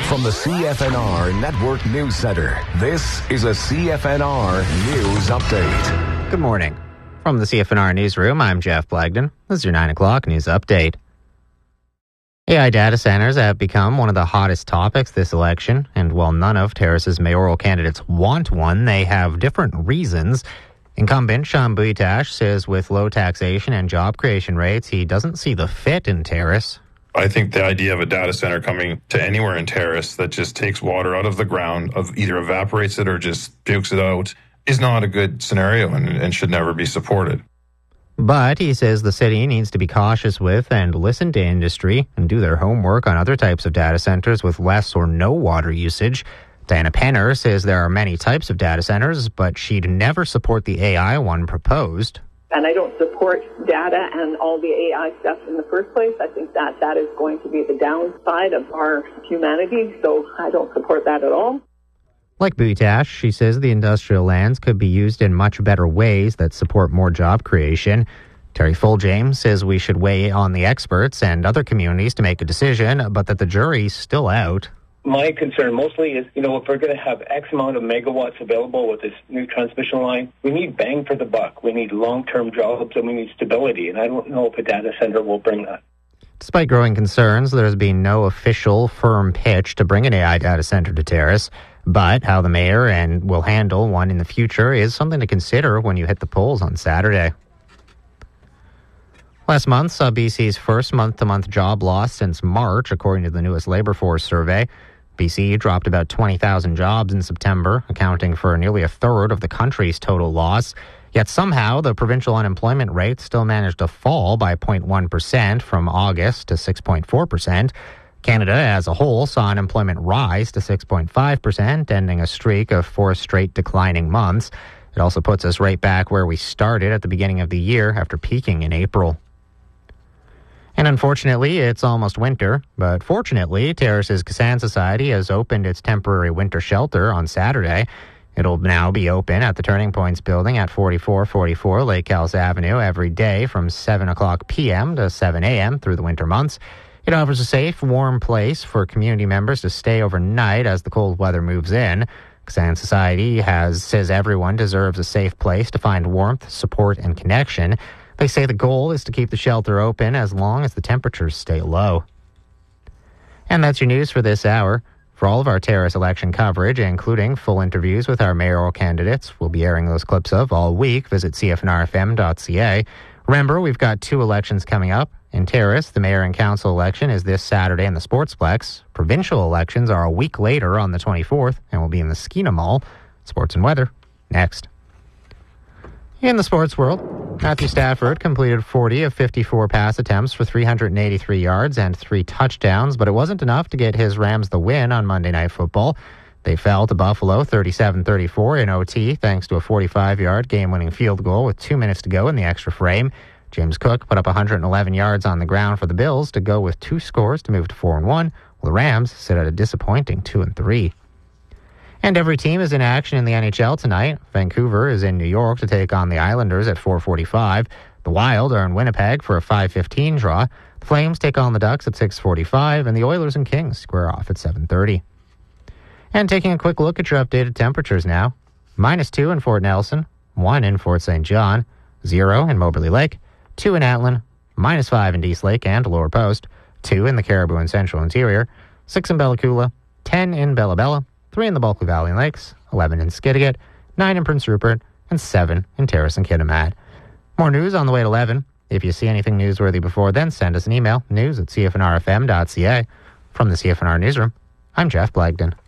From the CFNR Network News Center, this is a CFNR News Update. Good morning. From the CFNR Newsroom, I'm Jeff Blagden. This is your 9 o'clock news update. AI data centers have become one of the hottest topics this election, and while none of Terrace's mayoral candidates want one, they have different reasons. Incumbent Sean Buytash says with low taxation and job creation rates, he doesn't see the fit in Terrace. I think the idea of a data center coming to anywhere in Terrace that just takes water out of the ground, either evaporates it or just pukes it out, is not a good scenario and should never be supported. But he says the city needs to be cautious with and listen to industry and do their homework on other types of data centers with less or no water usage. Diana Penner says there are many types of data centers, but she'd never support the AI one proposed. And I don't support data and all the AI stuff in the first place. I think that is going to be the downside of our humanity, so I don't support that at all. Like Buytash, she says the industrial lands could be used in much better ways that support more job creation. Terry Fuljames says we should weigh on the experts and other communities to make a decision, but that the jury's still out. My concern mostly is, if we're going to have X amount of megawatts available with this new transmission line, we need bang for the buck. We need long-term jobs and we need stability. And I don't know if a data center will bring that. Despite growing concerns, there has been no official firm pitch to bring an AI data center to Terrace. But how the mayor and will handle one in the future is something to consider when you hit the polls on Saturday. Last month saw BC's first month-to-month job loss since March, according to the newest Labour Force survey. BC dropped about 20,000 jobs in September, accounting for nearly a third of the country's total loss. Yet somehow the provincial unemployment rate still managed to fall by 0.1% from August to 6.4%. Canada as a whole saw unemployment rise to 6.5%, ending a streak of 4 straight declining months. It also puts us right back where we started at the beginning of the year after peaking in April. And unfortunately, it's almost winter, but fortunately, Terrace's Kasan Society has opened its temporary winter shelter on Saturday. It'll now be open at the Turning Points building at 4444 Lake Kells Avenue every day from 7 o'clock p.m. to 7 a.m. through the winter months. It offers a safe, warm place for community members to stay overnight as the cold weather moves in. Kasan Society says everyone deserves a safe place to find warmth, support, and connection. They say the goal is to keep the shelter open as long as the temperatures stay low. And that's your news for this hour. For all of our Terrace election coverage, including full interviews with our mayoral candidates, we'll be airing those clips of all week. Visit cfnrfm.ca. Remember, we've got 2 elections coming up. In Terrace, the mayor and council election is this Saturday in the Sportsplex. Provincial elections are a week later on the 24th and will be in the Skeena Mall. Sports and weather, next. In the sports world, Matthew Stafford completed 40 of 54 pass attempts for 383 yards and 3 touchdowns, but it wasn't enough to get his Rams the win on Monday Night Football. They fell to Buffalo 37-34 in OT thanks to a 45-yard game-winning field goal with 2 minutes to go in the extra frame. James Cook put up 111 yards on the ground for the Bills to go with 2 scores to move to 4-1, while the Rams sit at a disappointing 2-3. And every team is in action in the NHL tonight. Vancouver is in New York to take on the Islanders at 4:45. The Wild are in Winnipeg for a 5:15 draw. The Flames take on the Ducks at 6:45, and the Oilers and Kings square off at 7:30. And taking a quick look at your updated temperatures now. -2 in Fort Nelson, 1 in Fort St. John, 0 in Moberly Lake, 2 in Atlin, -5 in Dease Lake and Lower Post, 2 in the Caribou and Central Interior, 6 in Bella Coola, 10 in Bella Bella, 3 in the Bulkley Valley and Lakes, 11 in Skidegate, 9 in Prince Rupert, and 7 in Terrace and Kitimat. More news on the way at 11. If you see anything newsworthy before then, send us an email, news@cfnrfm.ca. From the CFNR Newsroom, I'm Jeff Blagden.